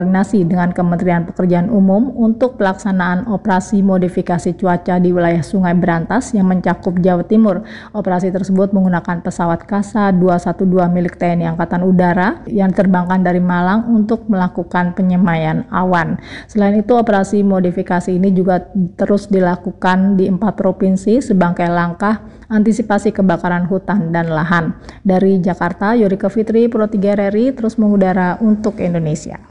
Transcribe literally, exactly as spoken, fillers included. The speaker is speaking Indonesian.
koordinasi dengan Kementerian Pekerjaan Umum untuk pelaksanaan operasi modifikasi cuaca di wilayah Sungai Berantas yang mencakup Jawa Timur. Operasi tersebut menggunakan pesawat Kasa dua satu dua milik T N I Angkatan Udara yang diterbangkan dari Malang untuk melakukan penyemaian awan. Selain itu, operasi modifikasi ini juga terus dilakukan di empat provinsi sebagai langkah antisipasi kebakaran hutan dan lahan. Dari Jakarta, Yorike Fitri, Pro tiga R R I, terus mengudara untuk Indonesia.